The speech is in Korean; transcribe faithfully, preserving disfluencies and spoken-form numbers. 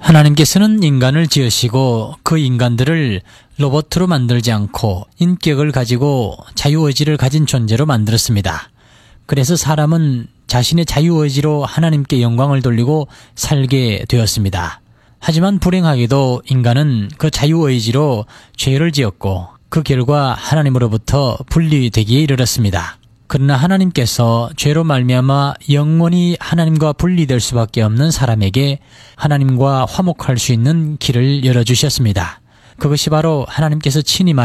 하나님께서는 인간을 지으시고 그 인간들을 로봇으로 만들지 않고 인격을 가지고 자유의지를 가진 존재로 만들었습니다. 그래서 사람은 자신의 자유의지로 하나님께 영광을 돌리고 살게 되었습니다. 하지만 불행하게도 인간은 그 자유의지로 죄를 지었고 그 결과 하나님으로부터 분리되기에 이르렀습니다. 그러나 하나님께서 죄로 말미암아 영원히 하나님과 분리될 수밖에 없는 사람에게 하나님과 화목할 수 있는 길을 열어주셨습니다. 그것이 바로 하나님께서 친히